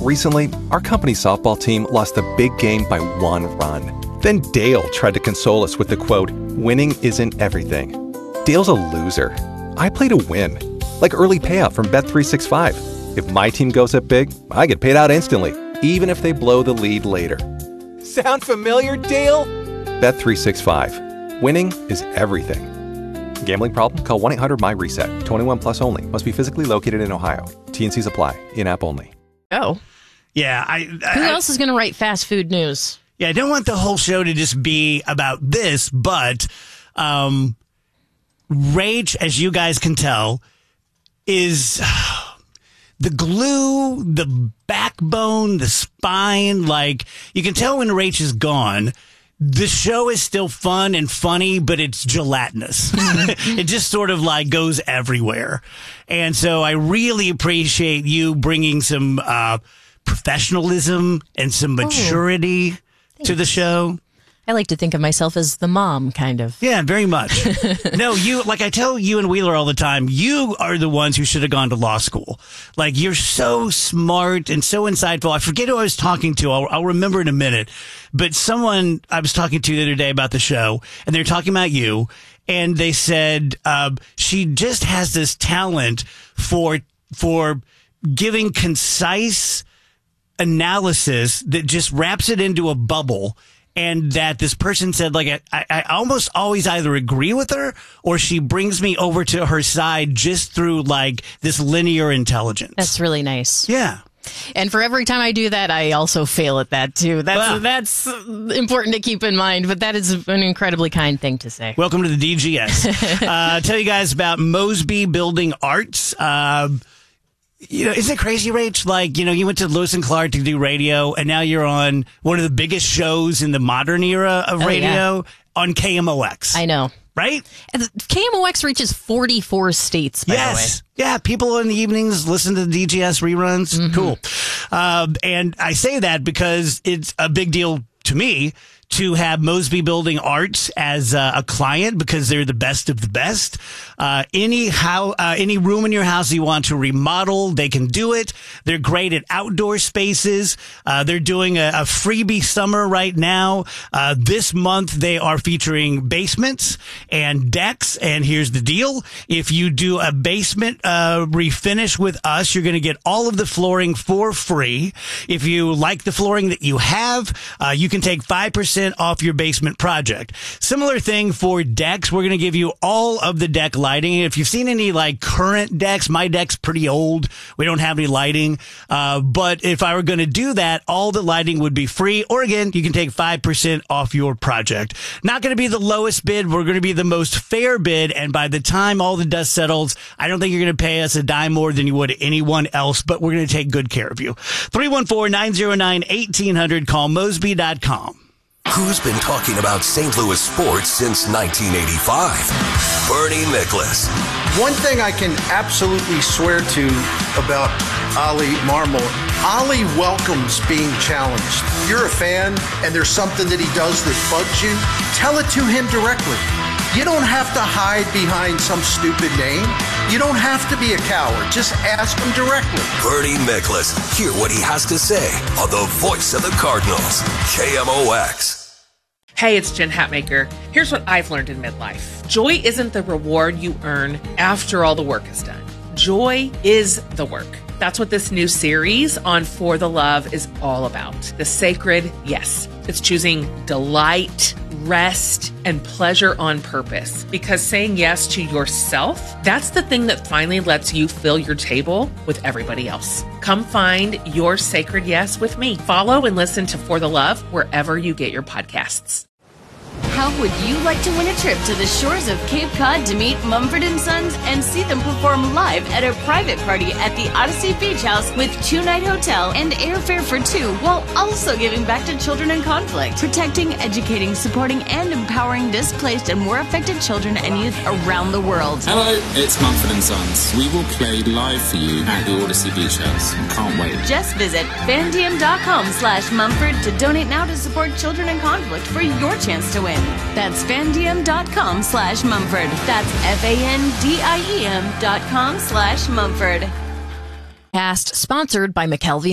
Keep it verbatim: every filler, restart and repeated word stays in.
Recently, our company softball team lost a big game by one run. Then Dale tried to console us with the quote, "Winning isn't everything." Dale's a loser. I play to win. Like early payout from Bet three sixty-five. If my team goes up big, I get paid out instantly, even if they blow the lead later. Sound familiar, Dale? Bet three sixty-five. Winning is everything. Gambling problem? Call one eight hundred M Y reset. twenty-one plus only. Must be physically located in Ohio. T and Cs apply. In-app only. Oh. Yeah. I, I, Who else is going to write fast food news? Yeah, I don't want the whole show to just be about this, but um, Rach, as you guys can tell, is the glue, the backbone, the spine. Like, you can tell when Rach is gone. The show is still fun and funny, but it's gelatinous. It just sort of like goes everywhere. And so I really appreciate you bringing some uh, professionalism and some maturity oh, to the show. I like to think of myself as the mom, kind of. Yeah, very much. No, you, like I tell you and Wheeler all the time, you are the ones who should have gone to law school. Like, you're so smart and so insightful. I forget who I was talking to. I'll, I'll remember in a minute. But someone I was talking to the other day about the show, and they're talking about you, and they said, uh, she just has this talent for, for giving concise analysis that just wraps it into a bubble. And that this person said, like, I, I almost always either agree with her or she brings me over to her side just through, like, this linear intelligence. That's really nice. Yeah. And for every time I do that, I also fail at that, too. That's Wow. that's important to keep in mind, but that is an incredibly kind thing to say. Welcome to the D G S. uh, tell you guys about Mosby Building Arts. Uh, You know, isn't it crazy, Rach? Like, you know, you went to Lewis and Clark to do radio, and now you're on one of the biggest shows in the modern era of Oh, radio yeah. on K M O X. I know. Right? And K M O X reaches forty-four states, by Yes. the way. Yeah, people in the evenings listen to the D G S reruns. Mm-hmm. Cool. Um, and I say that because it's a big deal to me to have Mosby Building Arts as uh, a client because they're the best of the best. Uh, any how uh, any room in your house you want to remodel, they can do it. They're great at outdoor spaces. Uh, they're doing a, a freebie summer right now. Uh, this month they are featuring basements and decks. And here's the deal: if you do a basement uh, refinish with us, you're going to get all of the flooring for free. If you like the flooring that you have, uh, you can take five percent off your basement project. Similar thing for decks. We're going to give you all of the deck lighting. If you've seen any like current decks, my deck's pretty old. We don't have any lighting. Uh, but if I were going to do that, all the lighting would be free. Or again, you can take five percent off your project. Not going to be the lowest bid. We're going to be the most fair bid. And by the time all the dust settles, I don't think you're going to pay us a dime more than you would anyone else, but we're going to take good care of you. three one four, nine zero nine, eighteen hundred. Call Mosby dot com. Who's been talking about Saint Louis sports since nineteen eighty-five? Bernie Nicholas. One thing I can absolutely swear to about Ollie Marmol, Ollie welcomes being challenged. You're a fan and there's something that he does that bugs you, tell it to him directly. You don't have to hide behind some stupid name. You don't have to be a coward. Just ask him directly. Bernie Nicholas. Hear what he has to say on the voice of the Cardinals. K M O X. Hey, it's Jen Hatmaker. Here's what I've learned in midlife. Joy isn't the reward you earn after all the work is done. Joy is the work. That's what this new series on For the Love is all about. The sacred yes. It's choosing delight, rest, and pleasure on purpose. Because saying yes to yourself, that's the thing that finally lets you fill your table with everybody else. Come find your sacred yes with me. Follow and listen to For the Love wherever you get your podcasts. How would you like to win a trip to the shores of Cape Cod to meet Mumford and Sons and see them perform live at a private party at the Odyssey Beach House with two-night hotel and airfare for two, while also giving back to children in conflict, protecting, educating, supporting, and empowering displaced and war affected children and youth around the world? Hello, it's Mumford and Sons. We will play live for you at the Odyssey Beach House. Can't wait. Just visit fandm.com slash Mumford to donate now to support children in conflict for your chance to win. That's fandm.com slash Mumford. That's F-A-N-D-I-E-M dot com slash Mumford. Cast sponsored by McKelvey